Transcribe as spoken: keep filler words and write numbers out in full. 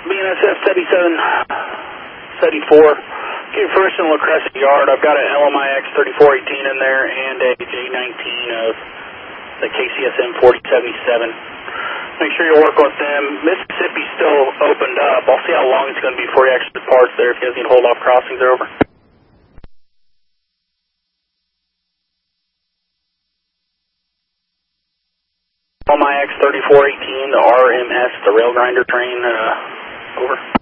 B N S F seventy-seven seventy-four. Okay, first in La Crescent Yard, I've got an L M I X thirty-four eighteen in there and a J nineteen of the K C S M forty seventy-seven. Make sure you work with them. Mississippi's still opened up. I'll see how long it's going to be before you actually depart there. If you guys need hold off crossings, they're over. L M I X thirty-four eighteen, the R M S, the rail grinder train, uh, over.